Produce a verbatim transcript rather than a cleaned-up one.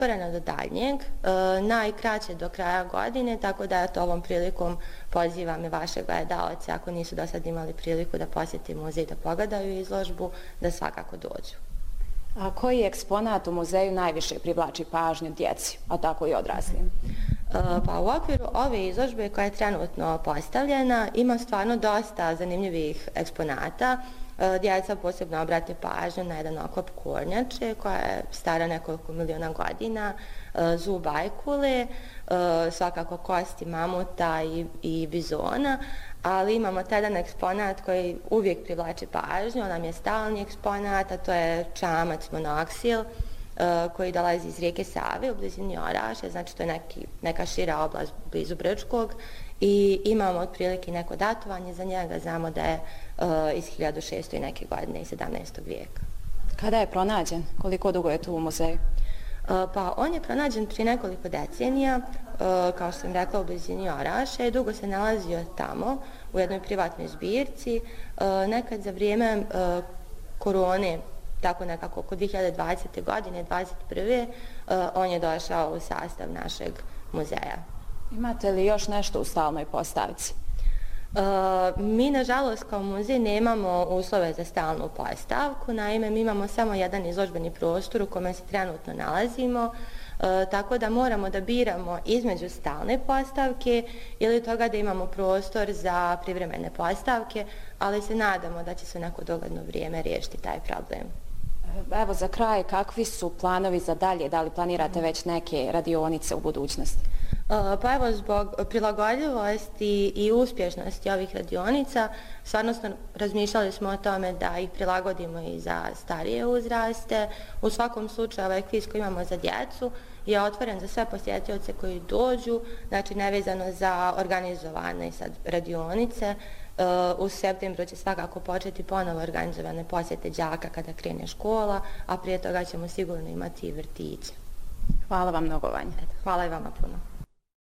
otvoreno do daljnjeg, najkraće do kraja godine, tako da eto ovom prilikom pozivam i vaše gledalce, ako nisu do sad imali priliku da posjeti muzej, da pogledaju izložbu, da svakako dođu. A koji eksponat u muzeju najviše privlači pažnju djeci, a tako i odraslim? Pa u okviru ove izložbe koja je trenutno postavljena ima stvarno dosta zanimljivih eksponata. Djeca posebno obrate pažnju na jedan oklop kornjače koja je stara nekoliko miliona godina, zub ajkule, svakako kosti mamuta i, i bizona, ali imamo taj jedan eksponat koji uvijek privlači pažnju, on nam je stalni eksponat, a to je čamac monoksil koji dolazi iz rijeke Save u blizini Orašja, znači to je neki, neka šira oblast blizu Brčkog i imamo otprilike neko datovanje za njega, znamo da je uh, iz hiljadu šeststo i neke godine, iz sedamnaestog vijeka. Kada je pronađen? Koliko dugo je tu u muzeju? Uh, pa on je pronađen prije nekoliko decenija, uh, kao što sam rekla u blizini Orašja i dugo se nalazio tamo u jednoj privatnoj zbirci, uh, nekad za vrijeme uh, korone, tako nekako oko dvije hiljade dvadesete. godine, dvadeset prve. Uh, on je došao u sastav našeg muzeja. Imate li još nešto u stalnoj postavci? Uh, mi, nažalost, kao muzej nemamo uslove za stalnu postavku. Naime, mi imamo samo jedan izložbeni prostor u kome se trenutno nalazimo, uh, tako da moramo da biramo između stalne postavke ili toga da imamo prostor za privremene postavke, ali se nadamo da će se u neko dogledno vrijeme riješiti taj problem. Evo, za kraj, kakvi su planovi za dalje? Da li planirate već neke radionice u budućnosti? Pa evo, zbog prilagodljivosti i uspješnosti ovih radionica, stvarno razmišljali smo o tome da ih prilagodimo i za starije uzraste. U svakom slučaju, ovaj kviz koji imamo za djecu je otvoren za sve posjetioce koji dođu, znači nevezano za organizovane sad radionice. U septembru će svakako početi ponovo organizovane posjete đaka kada krene škola, a prije toga ćemo sigurno imati i vrtiće. Hvala vam mnogo, Vanja. Hvala i vama puno.